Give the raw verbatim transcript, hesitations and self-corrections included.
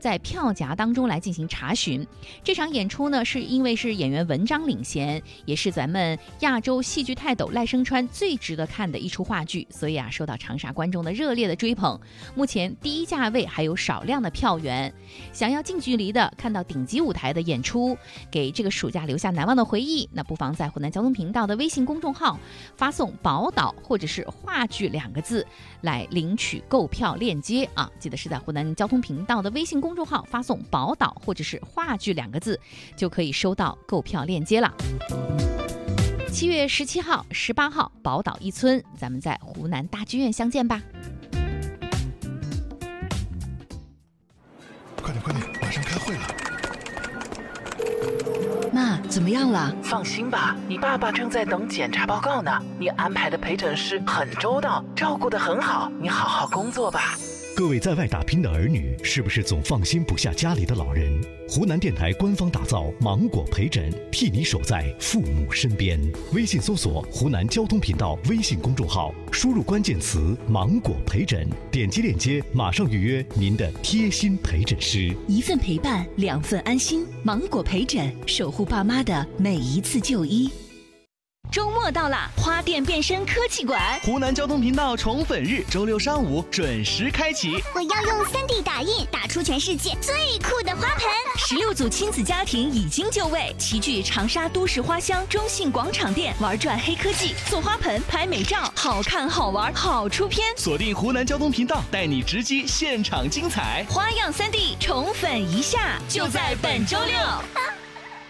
在票夹当中来进行查询。这场演出呢，是因为是演员文章领衔，也是咱们亚洲戏剧泰斗赖声川最值得看的一出话剧，所以啊，受到长沙观众的热烈的追捧。目前第一价位还有少量的票源，想要近距离的看到顶级舞台的演出，给这个暑假留下难忘的回忆，那不妨在湖南交通频道的微信公众号发送宝岛或者是话剧两个字来领取购票链接啊！记得是在湖南交通频道的微信公众号发送宝岛或者是话剧两个字，就可以收到购票链接了。七月十七号、十八号，宝岛一村，咱们在湖南大剧院相见吧！ 快点，快点，马上开会了。 妈，怎么样了？ 放心吧，你爸爸正在等检查报告呢。你安排的陪诊师很周到，照顾得很好，你好好工作吧。 各位在外打拼的儿女，是不是总放心不下家里的老人？湖南电台官方打造芒果陪诊，替你守在父母身边。微信搜索湖南交通频道微信公众号，输入关键词芒果陪诊，点击链接马上预约您的贴心陪诊师。 一份陪伴，两份安心。芒果陪诊，守护爸妈的每一次就医。 周末到了，花店变身科技馆， 湖南交通频道宠粉日，周六上午准时开启。 我要用 三 D 打印打出全世界最酷的花盆。 十六组亲子家庭已经就位，齐聚长沙都市花乡中信广场店，玩转黑科技，做花盆，拍美照，好看好玩好出片。 锁定湖南交通频道，带你直击现场精彩。 花样 三 D 宠粉一下，就在本周六。